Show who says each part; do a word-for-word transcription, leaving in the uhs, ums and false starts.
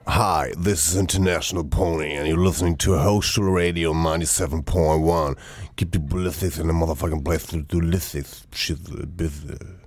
Speaker 1: Hi, this is International Pony, and you're listening to Hostel Radio ninety-seven point one. Keep the ballistics in the motherfucking place to do ballistics shit business.